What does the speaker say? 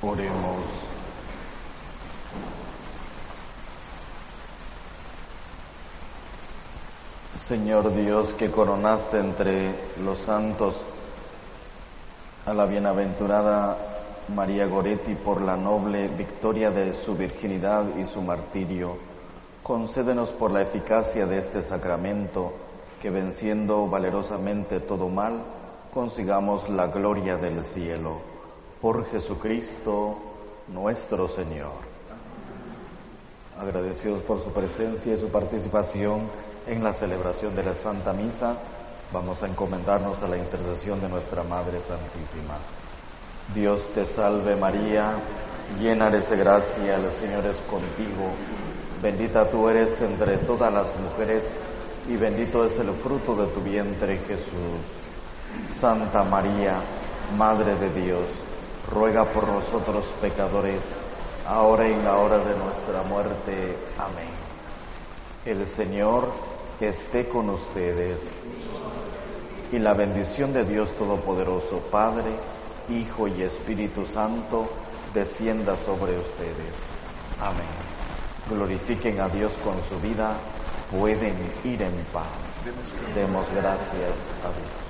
Oremos. Señor Dios, que coronaste entre los santos a la bienaventurada María Goretti por la noble victoria de su virginidad y su martirio, concédenos por la eficacia de este sacramento que, venciendo valerosamente todo mal, consigamos la gloria del cielo. Por Jesucristo nuestro Señor. Agradecidos por su presencia y su participación en la celebración de la Santa Misa, vamos a encomendarnos a la intercesión de nuestra Madre Santísima. Dios te salve María, llena eres de gracia, el Señor es contigo. Bendita tú eres entre todas las mujeres y bendito es el fruto de tu vientre, Jesús. Santa María, Madre de Dios, ruega por nosotros pecadores, ahora y en la hora de nuestra muerte. Amén. El Señor esté con ustedes, y la bendición de Dios Todopoderoso, Padre, Hijo y Espíritu Santo, descienda sobre ustedes. Amén. Glorifiquen a Dios con su vida, pueden ir en paz. Demos gracias a Dios.